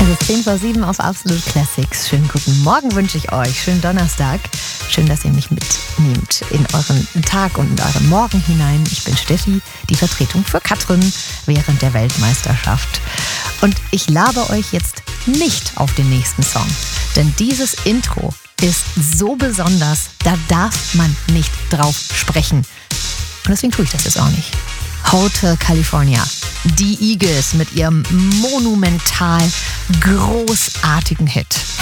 Es ist 10 vor 7 auf Absolute Classics. Schönen guten Morgen wünsche ich euch. Schönen Donnerstag. Schön, dass ihr mich mitnehmt in euren Tag und in euren Morgen hinein. Ich bin Steffi, die Vertretung für Katrin während der Weltmeisterschaft. Und ich labe euch jetzt nicht auf den nächsten Song. Denn dieses Intro ist so besonders, da darf man nicht drauf sprechen. Und deswegen tue ich das jetzt auch nicht. Hotel California. Die Eagles mit ihrem monumental großartigen Hit.